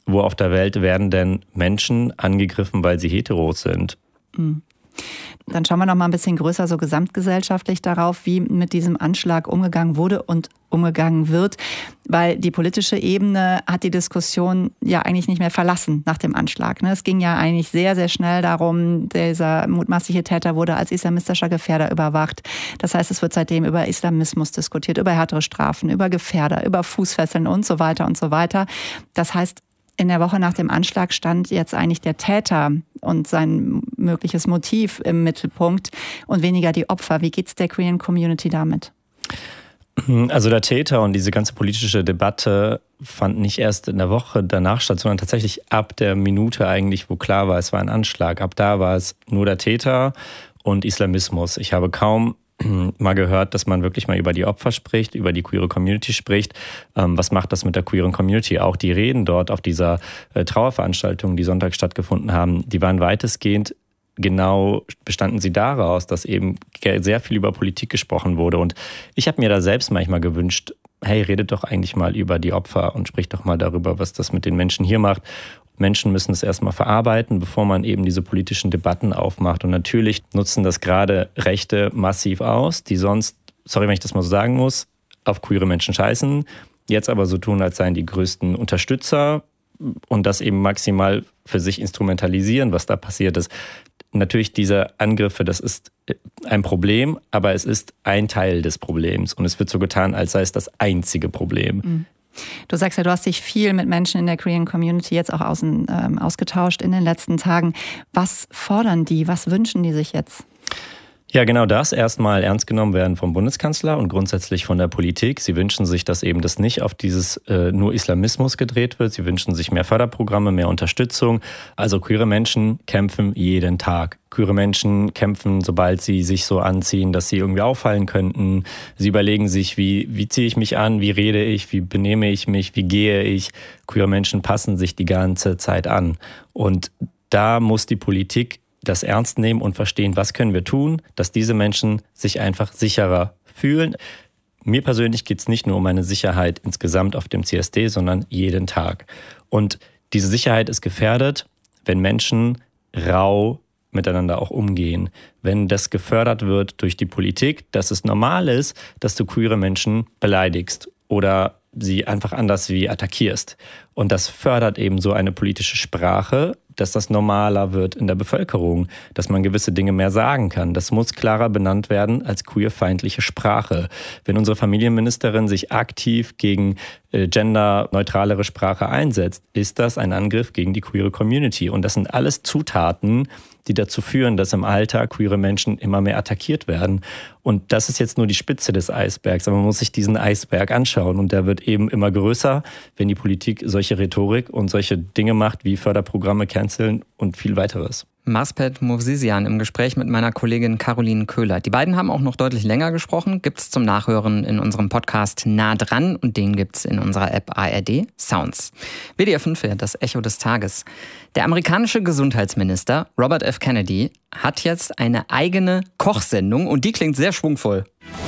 wo auf der Welt werden denn Menschen angegriffen, weil sie hetero sind? Dann schauen wir noch mal ein bisschen größer, so gesamtgesellschaftlich darauf, wie mit diesem Anschlag umgegangen wurde und umgegangen wird. Weil die politische Ebene hat die Diskussion ja eigentlich nicht mehr verlassen nach dem Anschlag. Es ging ja eigentlich sehr, sehr schnell darum, dieser mutmaßliche Täter wurde als islamistischer Gefährder überwacht. Das heißt, es wird seitdem über Islamismus diskutiert, über härtere Strafen, über Gefährder, über Fußfesseln und so weiter und so weiter. Das heißt, in der Woche nach dem Anschlag stand jetzt eigentlich der Täter und sein mögliches Motiv im Mittelpunkt und weniger die Opfer. Wie geht's der queeren Community damit? Also der Täter und diese ganze politische Debatte fand nicht erst in der Woche danach statt, sondern tatsächlich ab der Minute eigentlich, wo klar war, es war ein Anschlag. Ab da war es nur der Täter und Islamismus. Ich habe kaum mal gehört, dass man wirklich mal über die Opfer spricht, über die queere Community spricht. Was macht das mit der queeren Community? Auch die Reden dort auf dieser Trauerveranstaltung, die Sonntag stattgefunden haben, die waren weitestgehend genau bestanden sie daraus, dass eben sehr viel über Politik gesprochen wurde. Und ich habe mir da selbst manchmal gewünscht, hey, redet doch eigentlich mal über die Opfer und spricht doch mal darüber, was das mit den Menschen hier macht. Menschen müssen es erstmal verarbeiten, bevor man eben diese politischen Debatten aufmacht. Und natürlich nutzen das gerade Rechte massiv aus, die sonst, sorry, wenn ich das mal so sagen muss, auf queere Menschen scheißen, jetzt aber so tun, als seien die größten Unterstützer und das eben maximal für sich instrumentalisieren, was da passiert ist. Natürlich diese Angriffe, das ist ein Problem, aber es ist ein Teil des Problems und es wird so getan, als sei es das einzige Problem. Du sagst ja, du hast dich viel mit Menschen in der queeren Community jetzt auch ausgetauscht in den letzten Tagen. Was fordern die? Was wünschen die sich jetzt? Ja, genau das. Erstmal ernst genommen werden vom Bundeskanzler und grundsätzlich von der Politik. Sie wünschen sich, dass eben das nicht auf dieses nur Islamismus gedreht wird. Sie wünschen sich mehr Förderprogramme, mehr Unterstützung. Also queere Menschen kämpfen jeden Tag. Queere Menschen kämpfen, sobald sie sich so anziehen, dass sie irgendwie auffallen könnten. Sie überlegen sich, wie ziehe ich mich an, wie rede ich, wie benehme ich mich, wie gehe ich. Queere Menschen passen sich die ganze Zeit an. Und da muss die Politik das ernst nehmen und verstehen, was können wir tun, dass diese Menschen sich einfach sicherer fühlen. Mir persönlich geht es nicht nur um meine Sicherheit insgesamt auf dem CSD, sondern jeden Tag. Und diese Sicherheit ist gefährdet, wenn Menschen rau miteinander auch umgehen. Wenn das gefördert wird durch die Politik, dass es normal ist, dass du queere Menschen beleidigst oder sie einfach anders wie attackierst. Und das fördert eben so eine politische Sprache, dass das normaler wird in der Bevölkerung, dass man gewisse Dinge mehr sagen kann. Das muss klarer benannt werden als queerfeindliche Sprache. Wenn unsere Familienministerin sich aktiv gegen genderneutralere Sprache einsetzt, ist das ein Angriff gegen die queere Community. Und das sind alles Zutaten, die dazu führen, dass im Alltag queere Menschen immer mehr attackiert werden. Und das ist jetzt nur die Spitze des Eisbergs. Aber man muss sich diesen Eisberg anschauen. Und der wird eben immer größer, wenn die Politik solche Rhetorik und solche Dinge macht, wie Förderprogramme canceln und viel weiteres. Maspet Movsisian im Gespräch mit meiner Kollegin Caroline Köhler. Die beiden haben auch noch deutlich länger gesprochen. Gibt's zum Nachhören in unserem Podcast Nah dran und den gibt's in unserer App ARD Sounds. WDR 5, das Echo des Tages. Der amerikanische Gesundheitsminister Robert F. Kennedy hat jetzt eine eigene Kochsendung und die klingt sehr schwungvoll.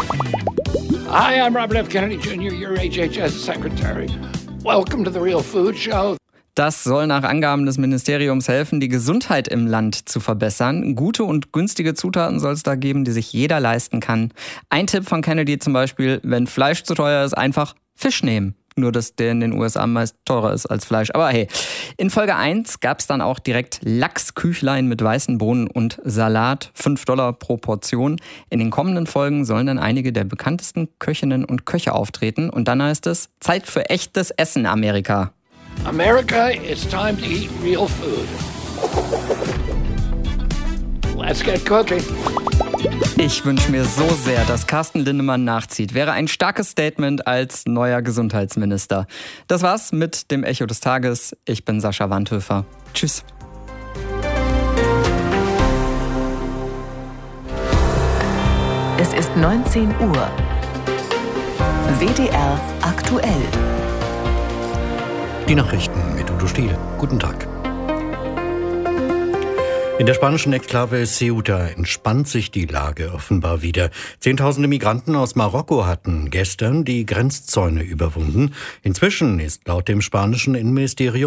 Hi, I'm Robert F. Kennedy Jr., your HHS Secretary. Welcome to the Real Food Show. Das soll nach Angaben des Ministeriums helfen, die Gesundheit im Land zu verbessern. Gute und günstige Zutaten soll es da geben, die sich jeder leisten kann. Ein Tipp von Kennedy zum Beispiel, wenn Fleisch zu teuer ist, einfach Fisch nehmen. Nur, dass der in den USA meist teurer ist als Fleisch. Aber hey, in Folge 1 gab es dann auch direkt Lachsküchlein mit weißen Bohnen und Salat, $5 pro Portion. In den kommenden Folgen sollen dann einige der bekanntesten Köchinnen und Köche auftreten. Und dann heißt es, Zeit für echtes Essen, Amerika. America, it's time to eat real food. Let's get cooking. Ich wünsche mir so sehr, dass Carsten Linnemann nachzieht. Wäre ein starkes Statement als neuer Gesundheitsminister. Das war's mit dem Echo des Tages. Ich bin Sascha Wandhöfer. Tschüss. Es ist 19 Uhr. WDR aktuell. Die Nachrichten mit Udo Stiel. Guten Tag. In der spanischen Exklave Ceuta entspannt sich die Lage offenbar wieder. Zehntausende Migranten aus Marokko hatten gestern die Grenzzäune überwunden. Inzwischen ist laut dem spanischen Innenministerium